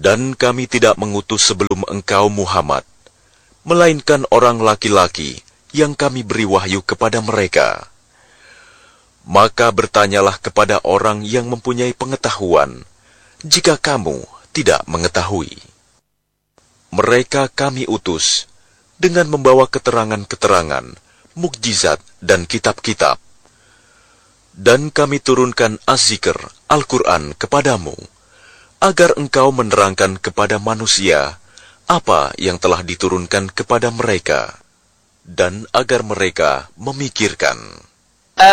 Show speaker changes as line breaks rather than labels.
Dan kami tidak mengutus sebelum engkau Muhammad, melainkan orang laki-laki yang kami beri wahyu kepada mereka. Maka bertanyalah kepada orang yang mempunyai pengetahuan, jika kamu tidak mengetahui. Mereka kami utus dengan membawa keterangan-keterangan, mukjizat dan kitab-kitab. Dan kami turunkan Az-Zikr, Al-Quran kepadamu, agar engkau menerangkan kepada manusia apa yang telah diturunkan kepada mereka, dan agar mereka memikirkan.